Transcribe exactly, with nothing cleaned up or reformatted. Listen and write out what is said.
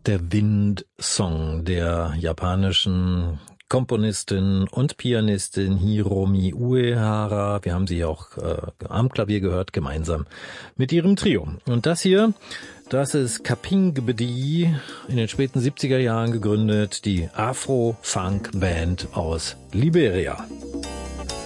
Der Wind-Song der japanischen Komponistin und Pianistin Hiromi Uehara. Wir haben sie auch äh, am Klavier gehört, gemeinsam mit ihrem Trio. Und das hier, das ist Kapingbedi, in den späten siebziger Jahren gegründet, die Afro-Funk-Band aus Liberia.